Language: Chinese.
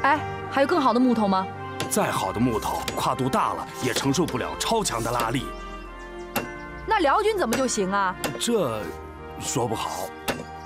哎，还有更好的木头吗？ 再好的木头，跨度大了也承受不了超强的拉力。 那辽军怎么就行啊？ 这说不好。